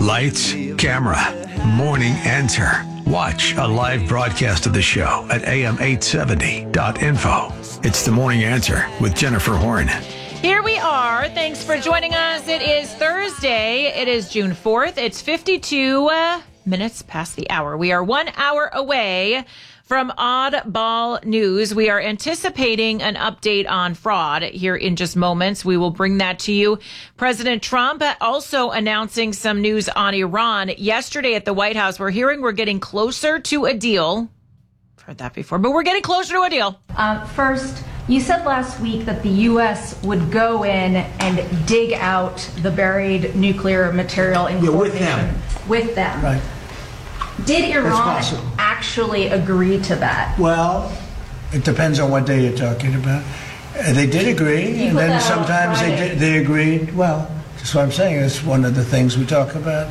Lights, camera, morning answer. Watch a live broadcast of the show at am870.info. It's the Morning Answer with Jennifer Horn. Here we are. Thanks for joining us. It is Thursday. It is June 4th. It's 52 minutes past the hour. We are 1 hour away from Oddball News. We are anticipating an update on fraud here in just moments. We will bring that to you. President Trump also announcing some news on Iran. Yesterday at the White House, we're hearing we're getting closer to a deal. I've heard that before, but we're getting closer to a deal. First, you said last week that the U.S. would go in and dig out the buried nuclear material in with them. Right. Did Iran actually agree to that? Well, it depends on what day you're talking about. They did agree, and then sometimes they agreed. Well, that's what I'm saying. It's one of the things we talk about.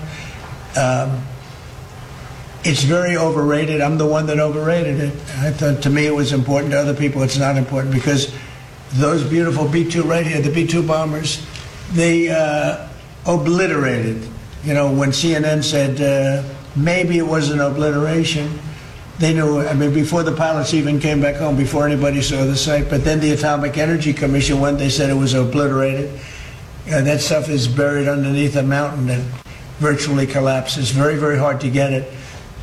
It's very overrated. I'm the one that overrated it. I thought, to me, it was important. To other people, it's not important, because those beautiful B-2 right here, the B-2 bombers, they obliterated. You know, when CNN said maybe it was an obliteration, they knew. I mean, before the pilots even came back home, before anybody saw the site. But then the Atomic Energy Commission went. They said it was obliterated. That stuff is buried underneath a mountain that virtually collapses. Very, very hard to get it.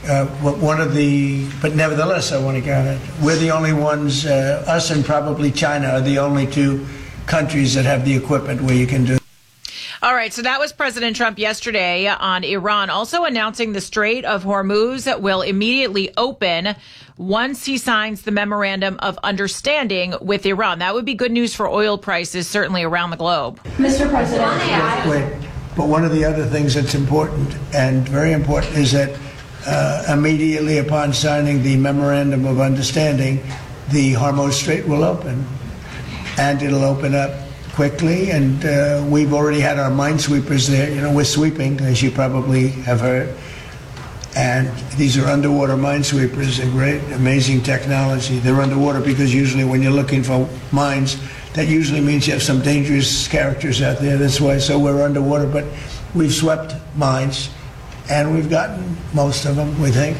But nevertheless, I want to get it. We're the only ones, us and probably China are the only two countries that have the equipment where you can do it. All right, so that was President Trump yesterday on Iran, also announcing the Strait of Hormuz will immediately open once he signs the Memorandum of Understanding with Iran. That would be good news for oil prices, certainly around the globe. Mr. President, wait, but one of the other things that's important, and very important, is that immediately upon signing the Memorandum of Understanding, the Hormuz Strait will open, and it'll open up quickly. And we've already had our minesweepers there. You know, we're sweeping, as you probably have heard. And these are underwater minesweepers, a great, amazing technology. They're underwater because usually when you're looking for mines, that usually means you have some dangerous characters out there. That's why. So we're underwater, but we've swept mines. And we've gotten most of them, we think.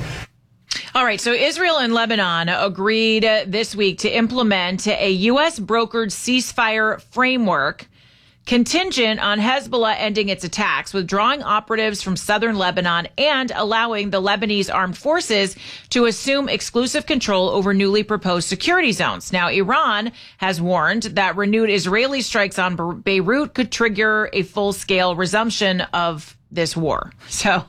All right. So Israel and Lebanon agreed this week to implement a U.S. brokered ceasefire framework contingent on Hezbollah ending its attacks, withdrawing operatives from southern Lebanon, and allowing the Lebanese armed forces to assume exclusive control over newly proposed security zones. Now, Iran has warned that renewed Israeli strikes on Beirut could trigger a full-scale resumption of this war. So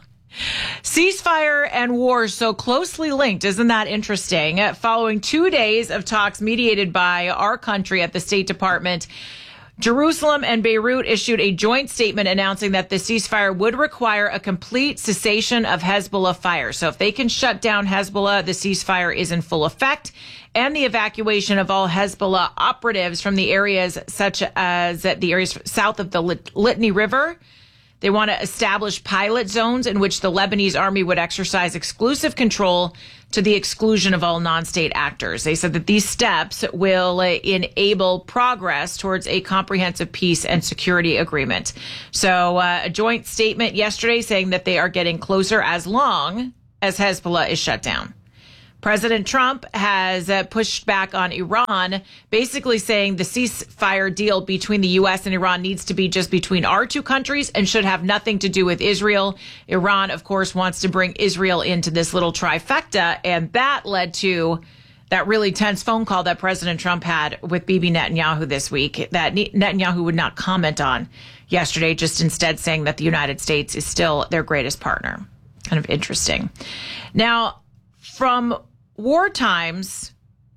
ceasefire and war so closely linked. Isn't that interesting? Following 2 days of talks mediated by our country at the State Department, Jerusalem and Beirut issued a joint statement announcing that the ceasefire would require a complete cessation of Hezbollah fire. So if they can shut down Hezbollah, the ceasefire is in full effect, and the evacuation of all Hezbollah operatives from the areas such as the areas south of the Litani River. They want to establish pilot zones in which the Lebanese army would exercise exclusive control to the exclusion of all non-state actors. They said that these steps will enable progress towards a comprehensive peace and security agreement. So a joint statement yesterday saying that they are getting closer as long as Hezbollah is shut down. President Trump has pushed back on Iran, basically saying the ceasefire deal between the U.S. and Iran needs to be just between our two countries and should have nothing to do with Israel. Iran, of course, wants to bring Israel into this little trifecta, and that led to that really tense phone call that President Trump had with Bibi Netanyahu this week that Netanyahu would not comment on yesterday, just instead saying that the United States is still their greatest partner. Kind of interesting. Now, from war times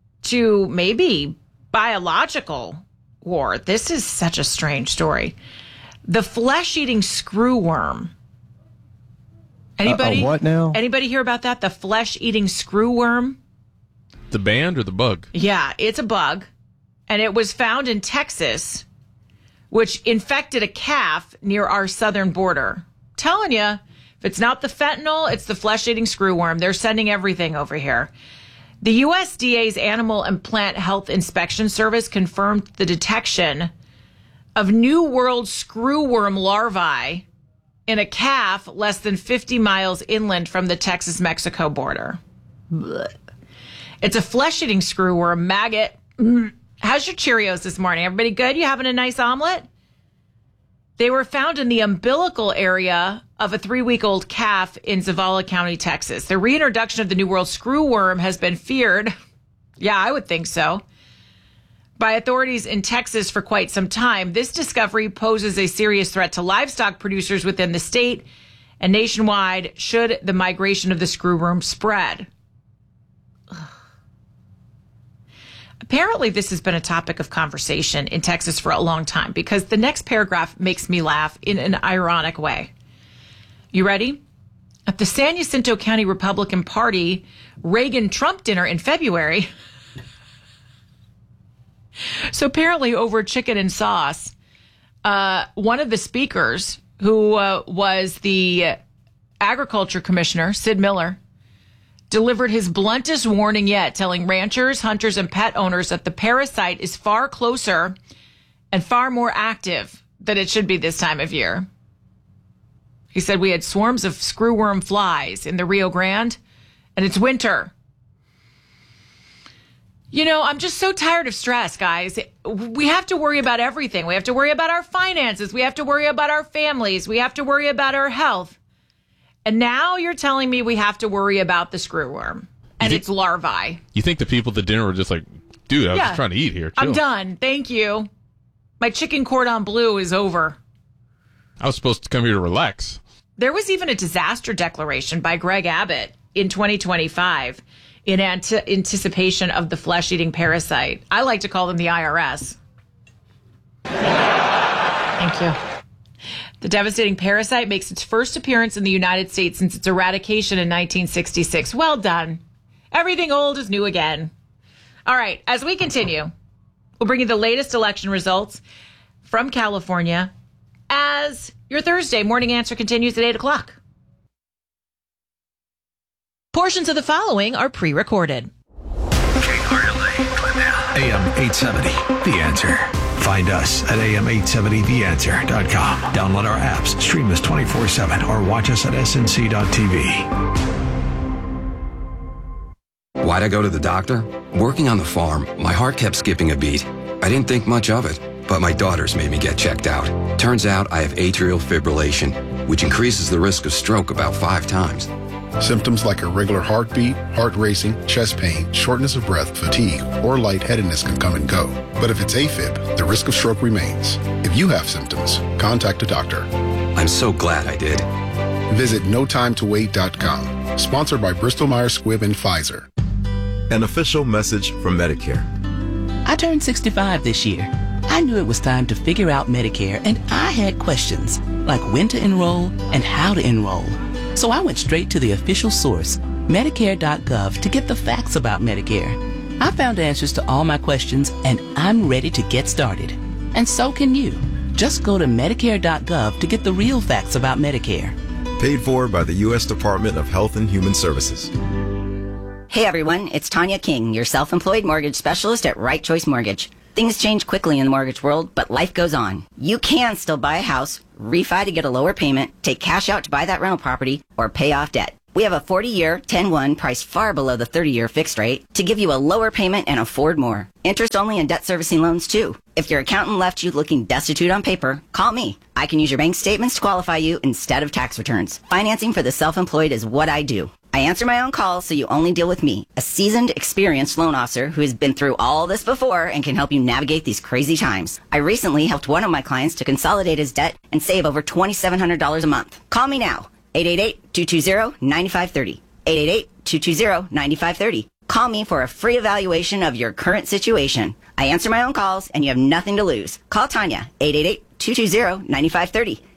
to maybe biological war. This is such a strange story. The flesh-eating screwworm. Anybody? What now? Anybody hear about that? The flesh-eating screwworm? The band or the bug? Yeah, it's a bug. And it was found in Texas, which infected a calf near our southern border. Telling you, if it's not the fentanyl, it's the flesh-eating screwworm. They're sending everything over here. The USDA's Animal and Plant Health Inspection Service confirmed the detection of New World screwworm larvae in a calf less than 50 miles inland from the Texas-Mexico border. Blech. It's a flesh-eating screwworm maggot. How's your Cheerios this morning? Everybody good? You having a nice omelet? They were found in the umbilical area of a 3-week-old calf in Zavala County, Texas. The reintroduction of the New World screwworm has been feared. Yeah, I would think so. By authorities in Texas for quite some time. This discovery poses a serious threat to livestock producers within the state and nationwide should the migration of the screwworm spread. Ugh. Apparently, this has been a topic of conversation in Texas for a long time because the next paragraph makes me laugh in an ironic way. You ready? At the San Jacinto County Republican Party Reagan-Trump dinner in February... So apparently over chicken and sauce, one of the speakers, who was the agriculture commissioner, Sid Miller, delivered his bluntest warning yet, telling ranchers, hunters, and pet owners that the parasite is far closer and far more active than it should be this time of year. He said we had swarms of screwworm flies in the Rio Grande, and it's winter. You know, I'm just so tired of stress, guys. We have to worry about everything. We have to worry about our finances. We have to worry about our families. We have to worry about our health. And now you're telling me we have to worry about the screwworm and its larvae. You think the people at the dinner were just like, dude, I was just trying to eat here. Chill. I'm done. Thank you. My chicken cordon bleu is over. I was supposed to come here to relax. There was even a disaster declaration by Greg Abbott in 2025 in anticipation of the flesh-eating parasite. I like to call them the IRS. Thank you. The devastating parasite makes its first appearance in the United States since its eradication in 1966. Well done. Everything old is new again. All right, as we continue, we'll bring you the latest election results from California as your Thursday morning answer continues at 8 o'clock. Portions of the following are pre-recorded. AM 870, The Answer. Find us at am870theanswer.com. Download our apps, stream us 24/7, or watch us at snc.tv. Why'd I go to the doctor? Working on the farm, my heart kept skipping a beat. I didn't think much of it, but my daughters made me get checked out. Turns out I have atrial fibrillation, which increases the risk of stroke about 5 times. Symptoms like irregular heartbeat, heart racing, chest pain, shortness of breath, fatigue, or lightheadedness can come and go. But if it's AFib, the risk of stroke remains. If you have symptoms, contact a doctor. I'm so glad I did. Visit notimetowait.com. Sponsored by Bristol-Myers Squibb and Pfizer. An official message from Medicare. I turned 65 this year. I knew it was time to figure out Medicare, and I had questions, like when to enroll and how to enroll. So I went straight to the official source, Medicare.gov, to get the facts about Medicare. I found answers to all my questions, and I'm ready to get started. And so can you. Just go to Medicare.gov to get the real facts about Medicare. Paid for by the U.S. Department of Health and Human Services. Hey everyone, it's Tanya King, your self-employed mortgage specialist at Right Choice Mortgage. Things change quickly in the mortgage world, but life goes on. You can still buy a house, refi to get a lower payment, take cash out to buy that rental property, or pay off debt. We have a 40-year, 10-1 priced far below the 30-year fixed rate to give you a lower payment and afford more. Interest only and debt servicing loans too. If your accountant left you looking destitute on paper, call me. I can use your bank statements to qualify you instead of tax returns. Financing for the self-employed is what I do. I answer my own calls, so you only deal with me, a seasoned, experienced loan officer who has been through all this before and can help you navigate these crazy times. I recently helped one of my clients to consolidate his debt and save over $2,700 a month. Call me now, 888-220-9530, 888-220-9530. Call me for a free evaluation of your current situation. I answer my own calls, and you have nothing to lose. Call Tanya, 888-220-9530.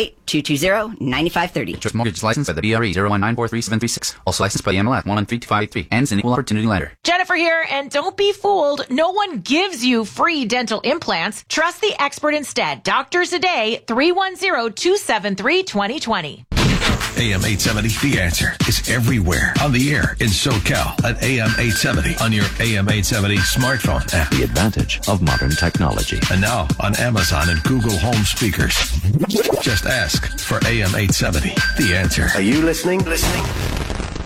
888-220-9530. Interest mortgage license by the BRE 019433736. Also licensed by the MLS 1132583. Ends in equal opportunity lender. Jennifer here, and don't be fooled. No one gives you free dental implants. Trust the expert instead. Doctors a Day, 310-273-2020. AM 870, The Answer is everywhere on the air in SoCal at AM 870 on your AM 870 smartphone app. The advantage of modern technology. And now on Amazon and Google Home speakers. Just ask for AM 870, The Answer. Are you listening?